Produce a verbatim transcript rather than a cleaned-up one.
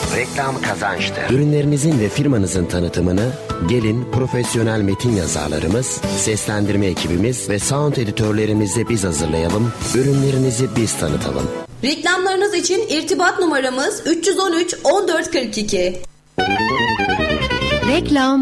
reklam kazançtır. Ürünlerinizin ve firmanızın tanıtımını gelin profesyonel metin yazarlarımız, seslendirme ekibimiz ve sound editörlerimizle biz hazırlayalım, ürünlerinizi biz tanıtalım. Reklamlarınız için irtibat numaramız üç yüz on üç on dört kırk iki. Reklam